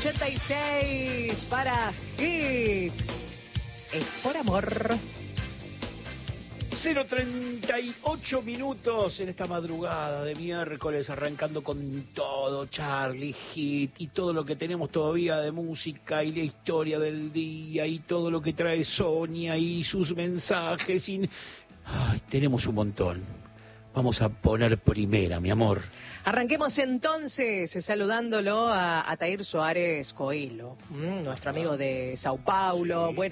86 para Hit. Es por amor. 0:38 minutos en esta madrugada de miércoles, arrancando con todo, Charlie, Hit y todo lo que tenemos todavía de música y la historia del día y todo lo que trae Sonia y sus mensajes. Ay, tenemos un montón. Vamos a poner primera, mi amor. Arranquemos entonces saludándolo a Atair Suárez Coelho, nuestro amigo de Sao Paulo. Sí. Bueno,